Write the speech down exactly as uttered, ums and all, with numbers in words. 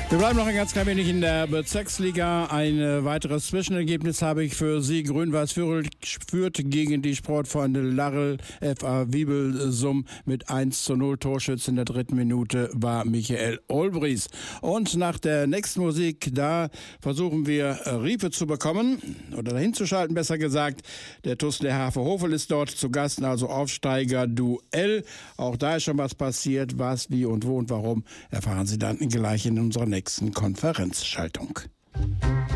Wir bleiben noch ein ganz klein wenig in der Bezirksliga. Ein äh, weiteres Zwischenergebnis habe ich für Sie. Grün-Weiß führt gegen die Sportfreunde Larrel F A Wiebelsum mit eins zu null. Torschütze in der dritten Minute war Michael Olbries. Und nach der nächsten Musik, da versuchen wir äh, Riepe zu bekommen oder dahin zu schalten, besser gesagt. Der TuS der Hafe-Hofel ist dort zu Gast, also Aufsteiger-Duell. Auch da ist schon was passiert. Was, wie und wo und warum erfahren Sie dann gleich in unserer nächsten Konferenzschaltung.